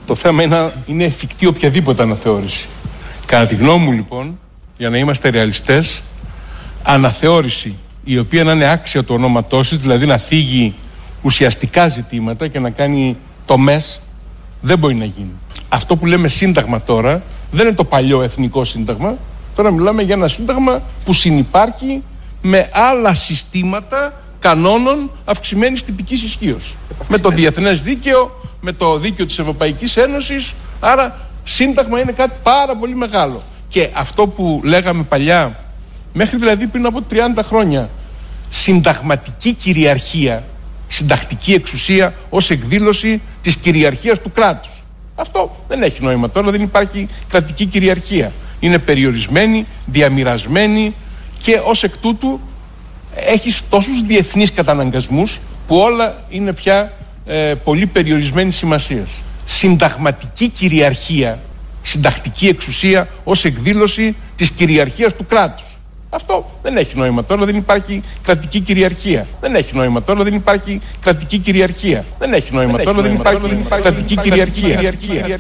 Το θέμα είναι εφικτή οποιαδήποτε αναθεώρηση. Κατά τη γνώμη μου, λοιπόν, για να είμαστε ρεαλιστές, αναθεώρηση η οποία να είναι άξια του ονόματός της, δηλαδή να θίγει ουσιαστικά ζητήματα και να κάνει τομές, δεν μπορεί να γίνει. Αυτό που λέμε σύνταγμα τώρα δεν είναι το παλιό εθνικό σύνταγμα. Τώρα μιλάμε για ένα σύνταγμα που συνυπάρχει με άλλα συστήματα κανόνων αυξημένης τυπικής ισχύως. Με το διεθνές δίκαιο, με το δίκαιο της Ευρωπαϊκής Ένωσης. Άρα σύνταγμα είναι κάτι πάρα πολύ μεγάλο. Και αυτό που λέγαμε παλιά, μέχρι δηλαδή πριν από 30 χρόνια, συνταγματική κυριαρχία, συντακτική εξουσία ως εκδήλωση της κυριαρχίας του κράτους. Αυτό δεν έχει νόημα τώρα, δεν υπάρχει κρατική κυριαρχία. Είναι περιορισμένη, διαμοιρασμένη και ως εκ τούτου έχει τόσους διεθνείς καταναγκασμούς που όλα είναι πια πολύ περιορισμένη σημασίας. Συνταγματική κυριαρχία, συντακτική εξουσία ως εκδήλωση της κυριαρχίας του κράτους. Αυτό δεν έχει νόημα τώρα, δεν υπάρχει κρατική κυριαρχία. Δεν έχει νόημα τώρα, δεν υπάρχει κρατική κυριαρχία. Δεν έχει νόημα τώρα, δεν υπάρχει κρατική κυριαρχία.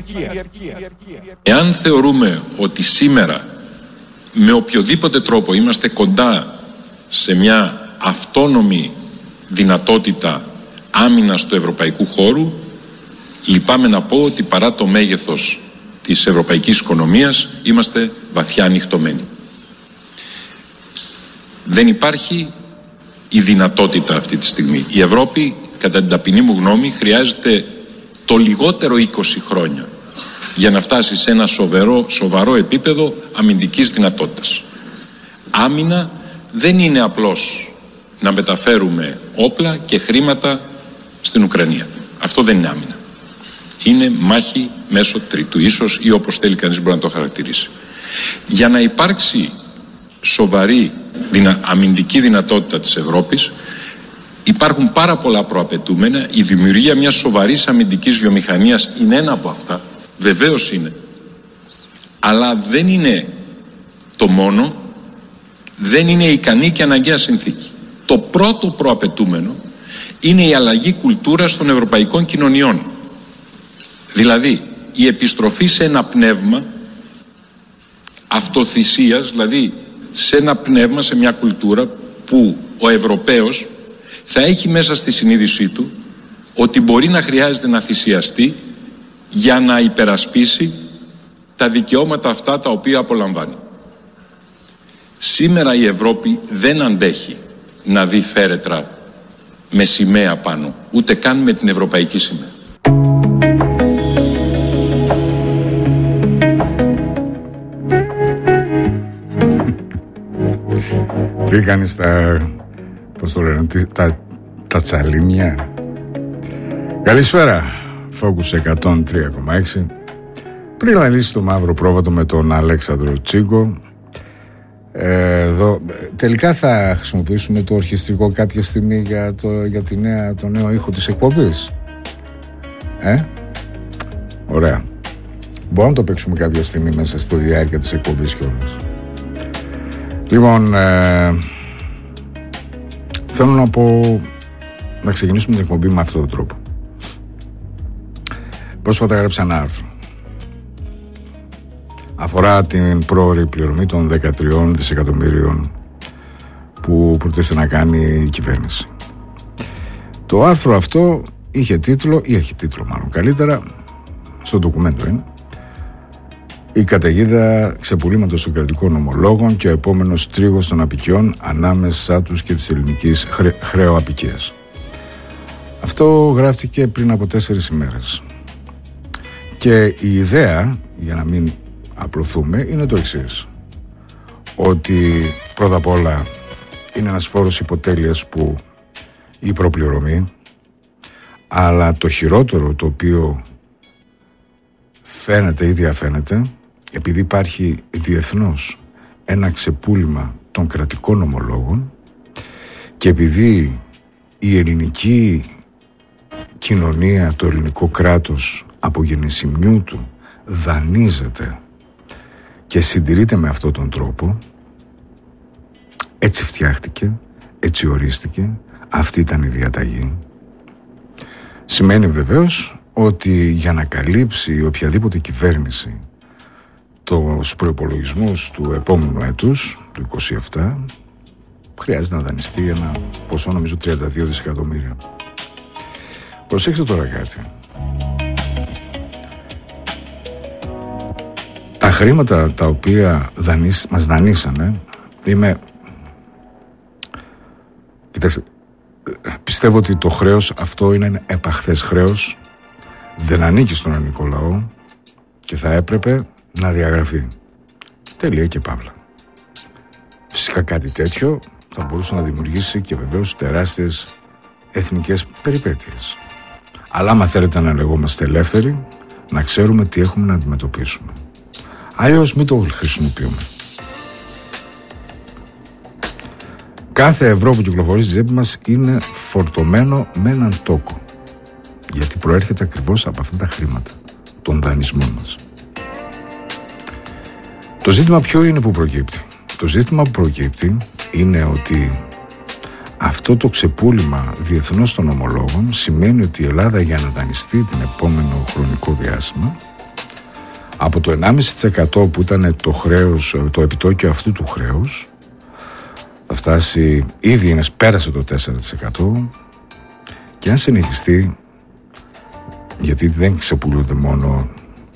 Εάν θεωρούμε ότι σήμερα με οποιοδήποτε τρόπο είμαστε κοντά σε μια αυτόνομη δυνατότητα άμυνας του ευρωπαϊκού χώρου, λυπάμαι να πω ότι παρά το μέγεθος της ευρωπαϊκής οικονομίας είμαστε βαθιά ανοιχτωμένοι. Δεν υπάρχει η δυνατότητα αυτή τη στιγμή. Η Ευρώπη, κατά την ταπεινή μου γνώμη, χρειάζεται το λιγότερο 20 χρόνια για να φτάσει σε ένα σοβαρό επίπεδο αμυντικής δυνατότητας. Άμυνα δεν είναι απλώς να μεταφέρουμε όπλα και χρήματα στην Ουκρανία. Αυτό δεν είναι άμυνα. Είναι μάχη μέσω τρίτου, ίσως, ή όπως θέλει κανείς μπορεί να το χαρακτηρίσει. Για να υπάρξει σοβαρή αμυντική δυνατότητα της Ευρώπης, υπάρχουν πάρα πολλά προαπαιτούμενα. Η δημιουργία μιας σοβαρής αμυντικής βιομηχανίας είναι ένα από αυτά, βεβαίως είναι, αλλά δεν είναι το μόνο, δεν είναι ικανή και αναγκαία συνθήκη. Το πρώτο προαπαιτούμενο είναι η αλλαγή κουλτούρας των ευρωπαϊκών κοινωνιών, δηλαδή η επιστροφή σε ένα πνεύμα αυτοθυσίας, δηλαδή σε ένα πνεύμα, σε μια κουλτούρα που ο Ευρωπαίος θα έχει μέσα στη συνείδησή του ότι μπορεί να χρειάζεται να θυσιαστεί για να υπερασπίσει τα δικαιώματα αυτά τα οποία απολαμβάνει. Σήμερα η Ευρώπη δεν αντέχει να δει φέρετρα με σημαία πάνω, ούτε καν με την ευρωπαϊκή σημαία. Τι κάνεις πώς το λένε, τα τσαλίμια. Καλησπέρα, Focus 103,6. Πριν λαλήσει το μαύρο πρόβατο με τον Αλέξανδρο Τσίγκο, εδώ τελικά θα χρησιμοποιήσουμε το ορχιστρικό κάποια στιγμή για το νέο ήχο της εκπομπής. Ωραία. Μπορούμε να το παίξουμε κάποια στιγμή μέσα στη διάρκεια της εκπομπής κιόλας. Λοιπόν, θέλω να ξεκινήσουμε την εκπομπή με αυτόν τον τρόπο. Πρόσφατα έγραψα ένα άρθρο. Αφορά την πρόωρη πληρωμή των 13 δισεκατομμύριων που προτίθεται να κάνει η κυβέρνηση. Το άρθρο αυτό είχε τίτλο, ή έχει τίτλο μάλλον καλύτερα, στο ντοκουμέντο είναι, η καταιγίδα ξεπουλήματος των κρατικών ομολόγων και ο επόμενος τρίγος των απικιών ανάμεσά τους και της ελληνικής χρεοαπικίας. Αυτό γράφτηκε πριν από 4 ημέρες. Και η ιδέα, για να μην απλωθούμε, είναι το εξής. Ότι πρώτα απ' όλα είναι ένας φόρος υποτέλειας που η προπληρωμή, αλλά το χειρότερο το οποίο φαίνεται ή διαφαίνεται, επειδή υπάρχει διεθνώς ένα ξεπούλημα των κρατικών ομολόγων και επειδή η ελληνική κοινωνία, το ελληνικό κράτος από γεννησιμιού του δανείζεται και συντηρείται με αυτόν τον τρόπο, έτσι φτιάχτηκε, έτσι ορίστηκε, αυτή ήταν η διαταγή. Σημαίνει βεβαίως ότι για να καλύψει οποιαδήποτε κυβέρνηση τους προϋπολογισμούς του επόμενου έτους, του 27, χρειάζεται να δανειστεί ένα ποσό, νομίζω 32 δισεκατομμύρια. Προσέξτε τώρα κάτι. Τα χρήματα τα οποία μας δανείσανε, κοιτάξτε, πιστεύω ότι το χρέος αυτό είναι ένα επαχθές χρέος, δεν ανήκει στον ελληνικό λαό και θα έπρεπε να διαγραφεί. Τελεία και παύλα. Φυσικά κάτι τέτοιο θα μπορούσε να δημιουργήσει και βεβαίως τεράστιες εθνικές περιπέτειες. Αλλά άμα θέλετε να λεγόμαστε ελεύθεροι, να ξέρουμε τι έχουμε να αντιμετωπίσουμε. Αλλιώς μην το χρησιμοποιούμε. Κάθε ευρώ που κυκλοφορεί στη τσέπη μας είναι φορτωμένο με έναν τόκο. Γιατί προέρχεται ακριβώς από αυτά τα χρήματα των δανεισμών μας. Το ζήτημα ποιο είναι που προκύπτει? Το ζήτημα που προκύπτει είναι ότι αυτό το ξεπούλημα διεθνώς των ομολόγων σημαίνει ότι η Ελλάδα, για να δανειστεί την επόμενο χρονικό διάστημα, από το 1,5% που ήταν το χρέος, το επιτόκιο αυτού του χρέους, θα φτάσει, ήδη πέρασε το 4%, και αν συνεχιστεί, γιατί δεν ξεπουλούνται μόνο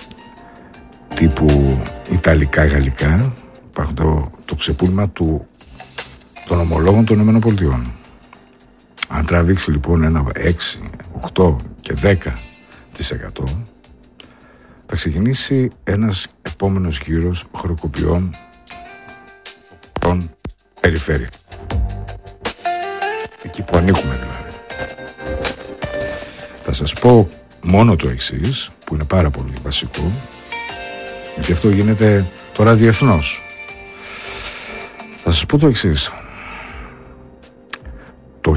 τύπου Ιταλικά, Γαλλικά, υπάρχουν το ξεπούλημα των ομολόγων των ΗΠΑ. Αν τραβήξει λοιπόν ένα 6, 8 και 10%, θα ξεκινήσει ένας επόμενος γύρος χρεοκοπιών των περιφέρεια. Εκεί που ανήκουμε δηλαδή. Θα σας πω μόνο το εξής, που είναι πάρα πολύ βασικό, και αυτό γίνεται τώρα διεθνώς. Θα σας πω το εξής. Το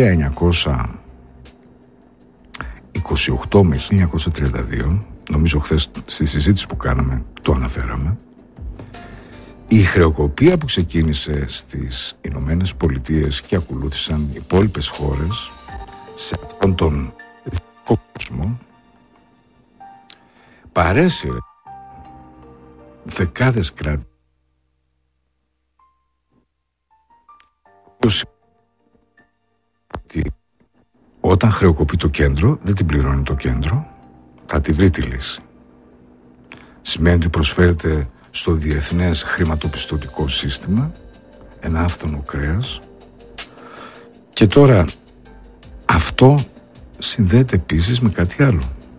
1928 με 1932, νομίζω χθες στη συζήτηση που κάναμε το αναφέραμε, η χρεοκοπία που ξεκίνησε στις Ηνωμένες Πολιτείες και ακολούθησαν οι υπόλοιπες χώρες σε αυτόν τον δικό κόσμο, παρέσυρε δεκάδες κράτη. Ότι όταν χρεοκοπεί το κέντρο, δεν την πληρώνει το κέντρο, θα τη βρει τη λύση. Σημαίνει ότι προσφέρεται στο διεθνές χρηματοπιστωτικό σύστημα ένα άφθονο κρέας, και τώρα αυτό συνδέεται επίσης με κάτι άλλο.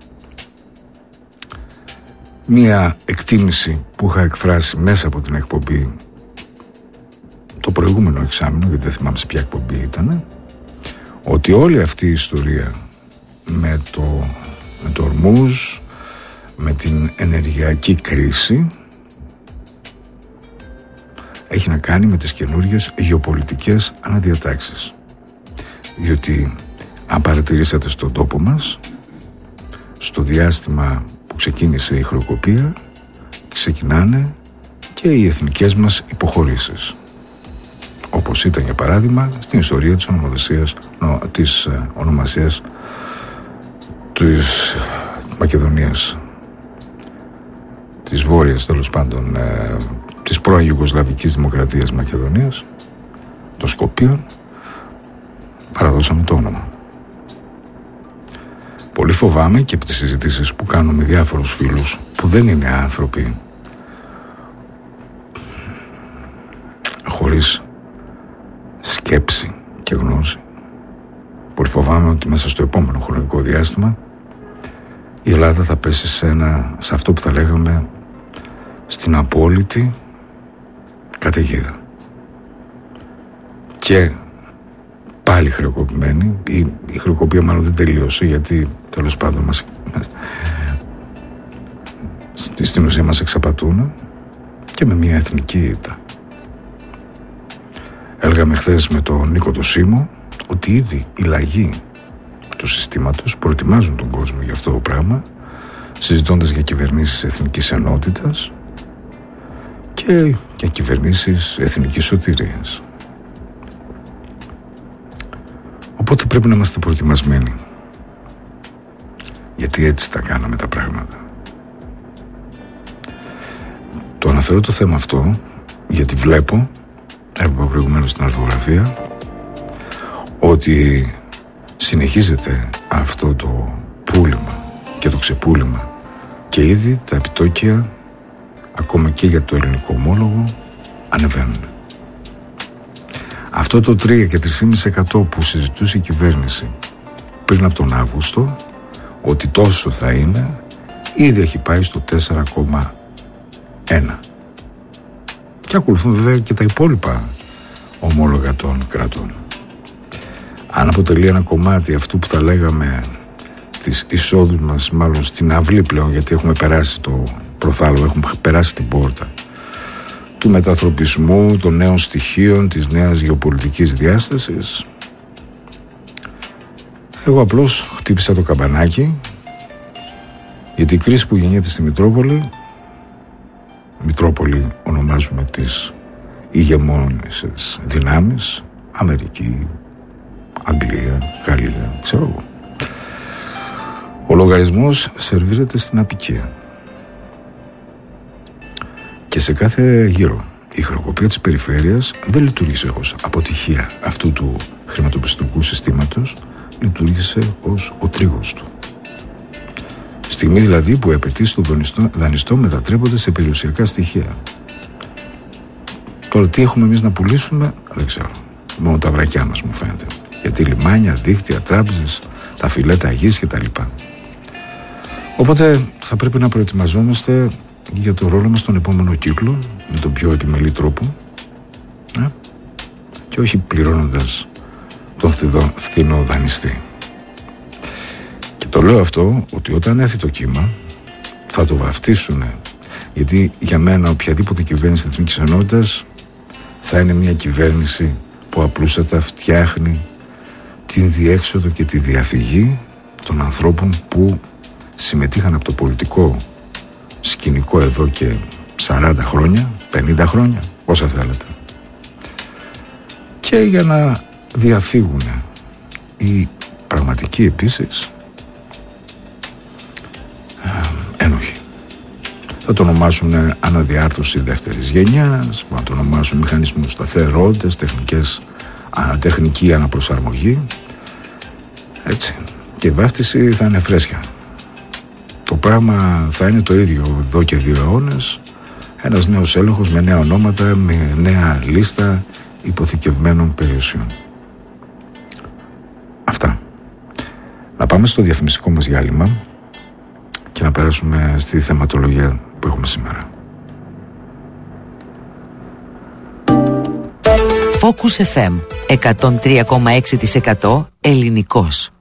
Μία εκτίμηση που είχα εκφράσει μέσα από την εκπομπή το προηγούμενο εξάμηνο, γιατί δεν θυμάμαι σε ποια εκπομπή ήταν, ότι όλη αυτή η ιστορία με το Ορμούζ, με την ενεργειακή κρίση, έχει να κάνει με τις καινούργιες γεωπολιτικές αναδιατάξεις. Διότι αν παρατηρήσατε στον τόπο μας, στο διάστημα που ξεκίνησε η χρεοκοπία, ξεκινάνε και οι εθνικές μας υποχωρήσεις. Όπως ήταν για παράδειγμα στην ιστορία της ονομασίας της Μακεδονίας, της Βόρειας τέλος πάντων, της πρώην Ιουγκοσλαβικής Δημοκρατίας Μακεδονίας, το Σκοπίων, παραδώσαμε το όνομα. Πολύ φοβάμαι, και από τις συζητήσεις που κάνω με διάφορους φίλους που δεν είναι άνθρωποι χωρίς σκέψη και γνώση, πολύ φοβάμαι ότι μέσα στο επόμενο χρονικό διάστημα η Ελλάδα θα πέσει σε αυτό που θα λέγαμε στην απόλυτη καταιγίδα. Και πάλι χρεοκοπημένη, η χρεοκοπία μάλλον δεν τελείωσε, γιατί τέλος πάντων στην ουσία μας εξαπατούν, και με μια εθνική ήττα. Έλεγαμε χθες με τον Νίκο το Σίμω ότι ήδη οι λαγοί του συστήματος προετοιμάζουν τον κόσμο για αυτό το πράγμα, συζητώντας για κυβερνήσεις εθνικής ενότητας και για κυβερνήσεις εθνικής σωτηρίας. Οπότε πρέπει να είμαστε προετοιμασμένοι. γιατί έτσι τα κάναμε τα πράγματα. Το αναφέρω το θέμα αυτό γιατί βλέπω, έβλεπα προηγουμένως στην αρθογραφία, ότι συνεχίζεται αυτό το πούλημα και το ξεπούλημα και ήδη τα επιτόκια, ακόμα και για το ελληνικό ομόλογο, ανεβαίνουν. Αυτό το 3 και 3,5% που συζητούσε η κυβέρνηση πριν από τον Αύγουστο, ότι τόσο θα είναι, ήδη έχει πάει στο 4,1%. Και ακολουθούν βέβαια και τα υπόλοιπα ομόλογα των κρατών. Αν αποτελεί ένα κομμάτι αυτού που θα λέγαμε της εισόδου μας, μάλλον στην αυλή πλέον, γιατί έχουμε περάσει το προθάλο, έχουμε περάσει την πόρτα του μετανθρωπισμού, των νέων στοιχείων, της νέας γεωπολιτικής διάστασης, εγώ απλώς χτύπησα το καμπανάκι, γιατί η κρίση που γεννιέται στη Μητρόπολη ονομάζουμε τις ηγεμόνισσες δυνάμεις, Αμερική, Αγγλία, Γαλλία, ξέρω εγώ. Ο λογαριασμός σερβίρεται στην απικία. Και σε κάθε γύρο η χρεοκοπία της περιφέρειας δεν λειτουργήσε ως αποτυχία αυτού του χρηματοπιστωτικού συστήματος, λειτουργήσε ως ο τρίγος του. Στιγμή δηλαδή που οι απαιτήσεις του δανειστών μετατρέπονται σε περιουσιακά στοιχεία. Τώρα τι έχουμε εμείς να πουλήσουμε, δεν ξέρω. Μόνο τα βρακιά μας μου φαίνεται. Γιατί λιμάνια, δίκτυα, τράπεζες, τα φιλέτα γης και τα λοιπά. Οπότε θα πρέπει να προετοιμαζόμαστε για το ρόλο μας στον επόμενο κύκλο με τον πιο επιμελή τρόπο, και όχι πληρώνοντας τον φθηνό δανειστή. Και το λέω αυτό ότι όταν έρθει το κύμα θα το βαφτίσουν, γιατί για μένα οποιαδήποτε κυβέρνηση εθνικής ενότητας θα είναι μια κυβέρνηση που απλούστατα φτιάχνει την διέξοδο και τη διαφυγή των ανθρώπων που συμμετείχαν από το πολιτικό σκηνικό εδώ και 40 χρόνια, 50 χρόνια, όσα θέλετε, και για να διαφύγουν οι πραγματικοί επίσης ένοχοι. Θα το ονομάσουν αναδιάρθρωση δεύτερης γενιάς, θα το ονομάσουν μηχανισμούς σταθερότητας, τεχνική αναπροσαρμογή, έτσι, και η βάφτιση θα είναι φρέσκια. Το πράγμα θα είναι το ίδιο εδώ και 2 αιώνες, ένας νέος έλεγχος με νέα ονόματα, με νέα λίστα υποθηκευμένων περιουσιών. Αυτά. Να πάμε στο διαφημιστικό μας διάλειμμα και να περάσουμε στη θεματολογία που έχουμε σήμερα. Focus FM 103,6% ελληνικός.